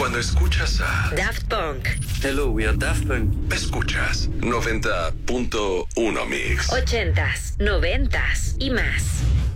Cuando escuchas a Daft Punk. Hello, we are Daft Punk. Escuchas 90.1 Mix. 80s, 90s y más.